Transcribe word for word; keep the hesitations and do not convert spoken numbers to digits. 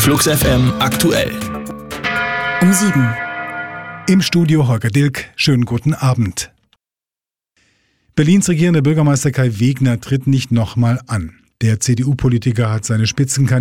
Flux F M aktuell. Um sieben. Im Studio Holger Dilk. Schönen guten Abend. Berlins regierender Bürgermeister Kai Wegner tritt nicht nochmal an. Der C D U-Politiker hat seine Spitzenkandidatur